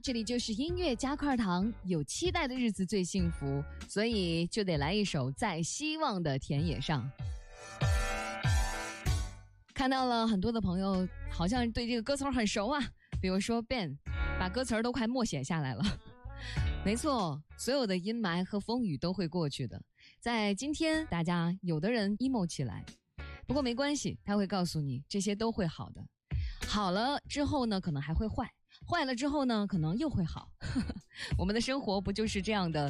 这里就是音乐加块糖，有期待的日子最幸福，所以就得来一首在希望的田野上。看到了很多的朋友好像对这个歌词很熟啊，比如说 Ben 把歌词都快默写下来了。没错，所有的阴霾和风雨都会过去的。在今天，大家有的人 emo 起来，不过没关系，他会告诉你这些都会好的。好了之后呢，可能还会坏，坏了之后呢，可能又会好。我们的生活不就是这样的